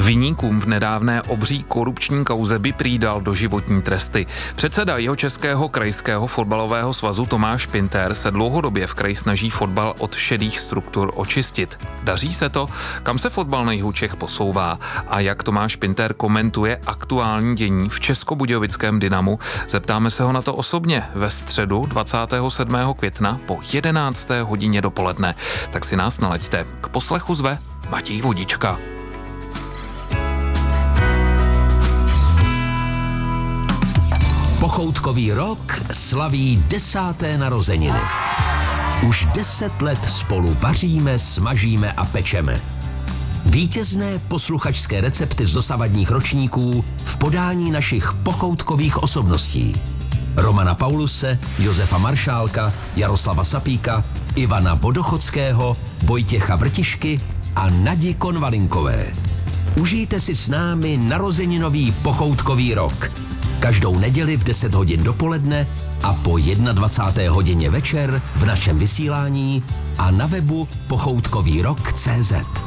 Viníkům v nedávné obří korupční kauze by prý dal doživotní tresty. Předseda Jihočeského krajského fotbalového svazu Tomáš Pinter se dlouhodobě v kraji snaží fotbal od šedých struktur očistit. Daří se to? Kam se fotbal na jihu Čech posouvá? A jak Tomáš Pinter komentuje aktuální dění v Českobudějovickém Dynamu? Zeptáme se ho na to osobně ve středu 27. května po 11. hodině dopoledne. Tak si nás nalaďte. K poslechu zve Matěj Vodička. Pochoutkový rok slaví 10. narozeniny. Už 10 let spolu vaříme, smažíme a pečeme. Vítězné posluchačské recepty z dosavadních ročníků v podání našich pochoutkových osobností. Romana Pauluse, Josefa Maršálka, Jaroslava Sapíka, Ivana Vodochodského, Vojtěcha Vrtišky a Nadi Konvalinkové. Užijte si s námi narozeninový pochoutkový rok. Každou neděli v 10 hodin dopoledne a po 21. hodině večer v našem vysílání a na webu pochoutkovýrok.cz.